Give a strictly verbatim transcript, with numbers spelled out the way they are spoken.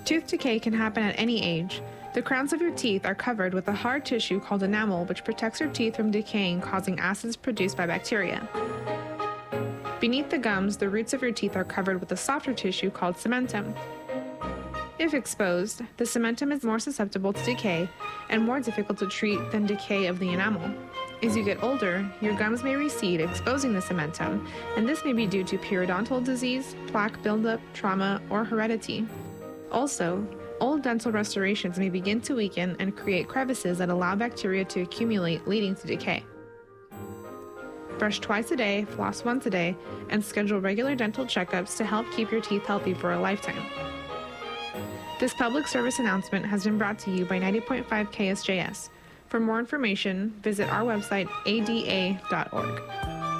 Tooth decay can happen at any age. The crowns of your teeth are covered with a hard tissue called enamel, which protects your teeth from decaying, causing acids produced by bacteria. Beneath the gums, the roots of your teeth are covered with a softer tissue called cementum. If exposed, the cementum is more susceptible to decay and more difficult to treat than decay of the enamel. As you get older, your gums may recede, exposing the cementum, and this may be due to periodontal disease, plaque buildup, trauma, or heredity. Also, old dental restorations may begin to weaken and create crevices that allow bacteria to accumulate, leading to decay. Brush twice a day, floss once a day, and schedule regular dental checkups to help keep your teeth healthy for a lifetime. This public service announcement has been brought to you by ninety point five K S J S. For more information, visit our website, A D A dot org.